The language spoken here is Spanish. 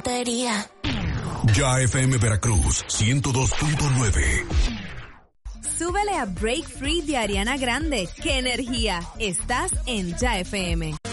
tontería. Ya FM Veracruz 102.9. Súbele a Break Free de Ariana Grande. ¡Qué energía! Estás en Ya FM.